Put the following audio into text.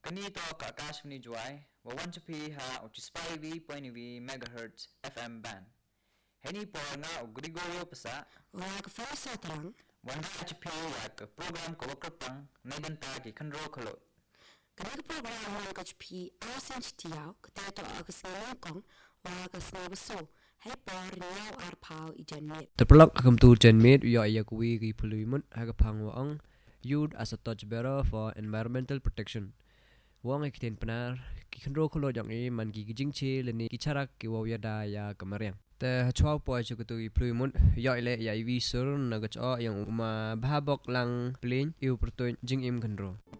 Kanito ka Akashvani Joy, wawanchapi ha uchispaivi poinivi megahertz FM band. Heni por nga Gregorio pasa, wala ka farsa tarang, wanda achipi yak program ko wakrapang naidanta ki kanro kolot. kanang program ng kachpi asin chitiyaw, katato agas ngayong wala ka snabaso, hay por niyaw arpaw ijanmit. Terpelak agam tu janmit ya yakui ri puluimut hagapang waang youth as a touch bearer for environmental protection. Wang ikiten penar ki khandro kholo jang e man ki jingche leni ki charak ki wawyada ya kamariang. Te chwa po chu tu puluimut ya ile ya ivi sur nagach o yang uma bhabok lang plin iu pertun jing im khandro.